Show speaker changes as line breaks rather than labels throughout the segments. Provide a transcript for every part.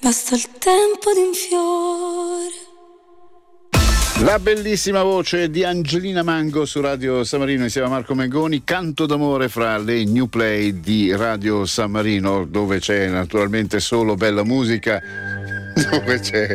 basta il tempo di un fiore.
La bellissima voce di Angelina Mango su Radio San Marino insieme a Marco Mengoni, canto d'amore fra le new play di Radio San Marino, dove c'è naturalmente solo bella musica, dove c'è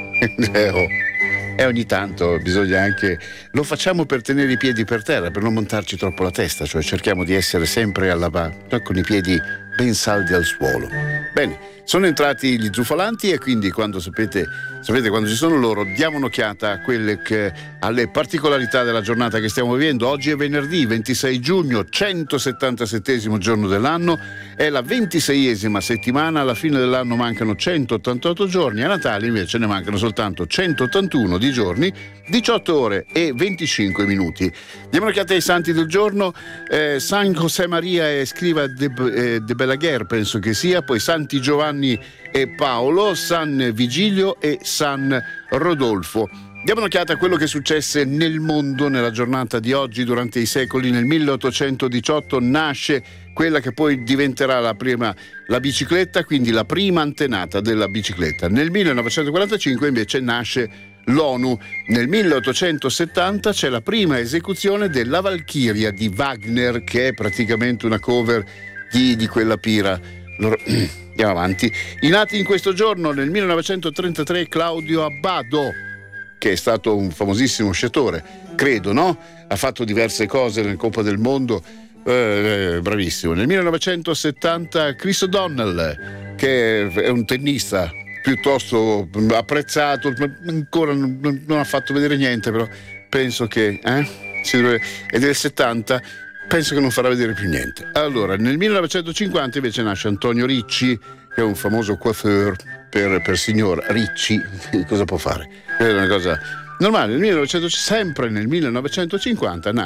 e ogni tanto bisogna anche, lo facciamo per tenere i piedi per terra, per non montarci troppo la testa, cioè cerchiamo di essere sempre con i piedi ben saldi al suolo. Bene, sono entrati gli Zufalanti e quindi quando sapete quando ci sono loro diamo un'occhiata a alle particolarità della giornata che stiamo vivendo. Oggi è venerdì 26 giugno, 177esimo giorno dell'anno, è la 26esima settimana, alla fine dell'anno mancano 188 giorni, a Natale invece ne mancano soltanto 181 di giorni, 18 ore e 25 minuti. Diamo un'occhiata ai santi del giorno. San José Maria e Scriva de Balaguer penso che sia, poi Santi Giovanni e Paolo, San Vigilio e San Rodolfo. Diamo un'occhiata a quello che successe nel mondo nella giornata di oggi. Durante i secoli, nel 1818 nasce quella che poi diventerà la bicicletta, quindi la prima antenata della bicicletta. Nel 1945 invece nasce l'ONU. Nel 1870 c'è la prima esecuzione della Valchiria di Wagner, che è praticamente una cover di quella pira. Andiamo avanti. I nati in questo giorno, nel 1933, Claudio Abbado, che è stato un famosissimo sciatore, credo, no? Ha fatto diverse cose nel Coppa del Mondo, bravissimo. Nel 1970 Chris O'Donnell, che è un tennista piuttosto apprezzato, ancora non ha fatto vedere niente, però penso che è del 70, penso che non farà vedere più niente. Allora, nel 1950 invece nasce Antonio Ricci, che è un famoso coiffeur per signor Ricci. Cosa può fare? È una cosa normale. Sempre nel 1950